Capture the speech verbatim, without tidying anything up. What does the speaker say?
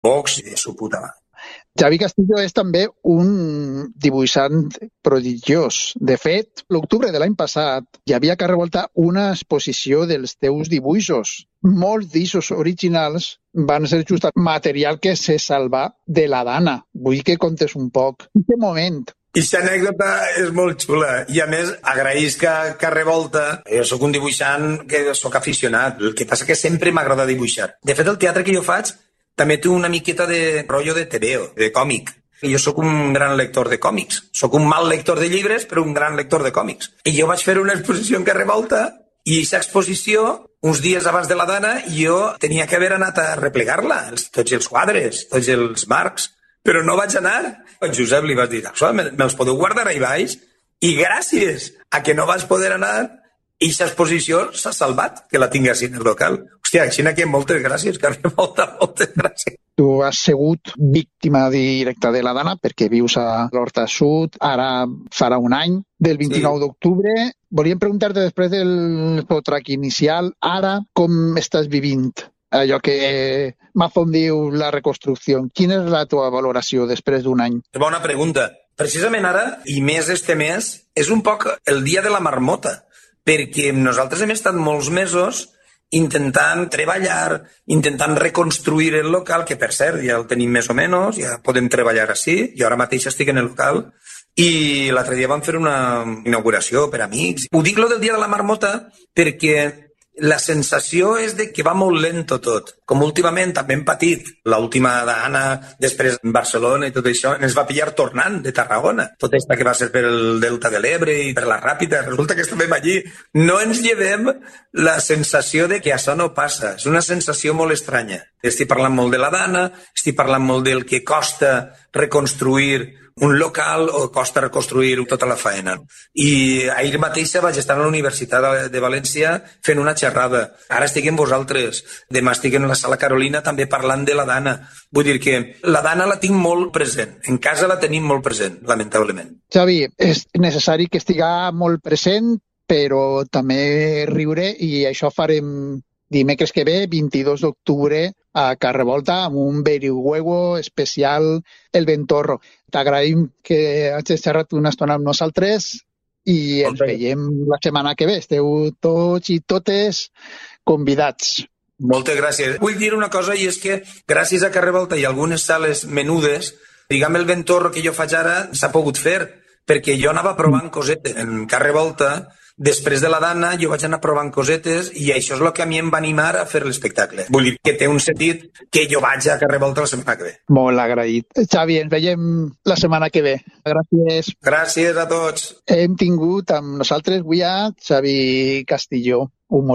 box de su puta mare. Xavi Castillo és també un dibuixant prodigiós. De fet, l'octubre de l'any passat hi havia a Carrer Volta una exposició dels teus dibuixos. Molts d'eixos originals van ser just material que se salva de la Dana. Vull que contes un poc. En aquest moment. Aquesta anècdota és molt xula i a més agraïsc a Carrer Volta. Jo sóc un dibuixant que sóc aficionat, el que passa que sempre m'agrada dibuixar. De fet, el teatre que jo faig també té una miqueta de rotllo de tebeo, de còmic. Jo sóc un gran lector de còmics. Sóc un mal lector de llibres, però un gran lector de còmics. I jo vaig fer una exposició en Carrer Volta i aquesta exposició, uns dies abans de la Dana, jo tenia que haver anat a replegar-la, tots els quadres, tots els marcs, però no vaig anar. El Josep li va dir, me'ls podeu guardar ahí baix? I gràcies a que no vaig poder anar, aquesta exposició s'ha salvat, que la tinc així en el local. Hòstia, així aquí moltes gràcies, Carrer Volta, moltes gràcies. Tu has sigut víctima directa de la Dana perquè vius a l'Horta Sud, ara farà un any, del vint-i-nou sí. d'octubre. Volíem preguntar-te després del potrac inicial, ara com estàs vivint allò que Mazón diu la reconstrucció? Quina és la teva valoració després d'un any? Bona pregunta. Precisament ara, i més este mes, és un poc el dia de la marmota, perquè nosaltres hem estat molts mesos intentant treballar, intentant reconstruir el local, que per cert ja el tenim més o menys, ja podem treballar així, jo ara mateix estic en el local, i l'altre dia vam fer una inauguració per amics. Ho dic lo del dia de la marmota perquè la sensació és de que va molt lento tot. Com últimament també hem patit l'última Dana, després en Barcelona i tot això, ens va pillar tornant de Tarragona. Tot això que va ser per el Delta de l'Ebre i per la Ràpita, resulta que estàvem allí. No ens llevem la sensació de que això no passa. És una sensació molt estranya. Estic parlant molt de la Dana, estic parlant molt del que costa reconstruir un local o costa reconstruir tota la faena. I ahir mateix vaig estar a la Universitat de València fent una xerrada. Ara estic amb vosaltres. Demà estic en la Sala Carolina també parlant de la Dana. Vull dir que la Dana la tinc molt present. En casa la tenim molt present, lamentablement. Xavi, és necessari que estiga molt present, però també riure, i això farem dimecres que ve, vint-i-dos d'octubre, a Carrer Volta, amb un verihuevo especial, el Ventorro. T'agraïm que hagis xerrat una estona amb nosaltres i ens veiem la setmana que ve. Esteu tots i totes convidats. Moltes gràcies. Vull dir una cosa, i és que gràcies a Carrer Volta i algunes sales menudes, diguem, el Ventorro que jo faig ara s'ha pogut fer, perquè jo anava provant cosetes en Carrer Volta. Després de la Dana jo vaig anar provant cosetes i això és el que a mi em va animar a fer l'espectacle. Vull dir que té un sentit que jo vaig a Carrer Volta la setmana que ve. Molt agraït. Xavi, ens veiem la setmana que ve. Gràcies. Gràcies a tots. Hem tingut amb nosaltres avui a Xavi Castillo.